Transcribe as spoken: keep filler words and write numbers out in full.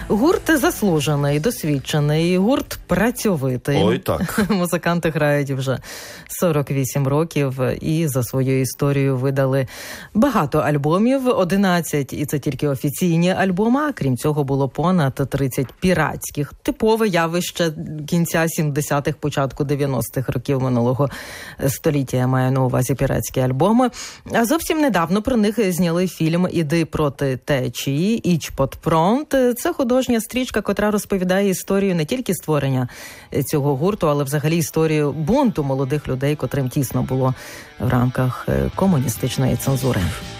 Гурт заслужений, досвідчений, гурт працьовитий. Ой, так. Музиканти грають вже сорок вісім років і за свою історію видали багато альбомів, одинадцять, і це тільки офіційні альбоми, а крім цього було понад тридцять піратських. Типове явище кінця сімдесятих, початку дев'яностих років минулого століття, я маю на увазі піратські альбоми. А зовсім недавно про них зняли фільм «Іди проти течії», «Іч под фронт». Це художня стрічка, котра розповідає історію не тільки створення цього гурту, але взагалі історію бунту молодих людей, котрим тісно було в рамках комуністичної цензури.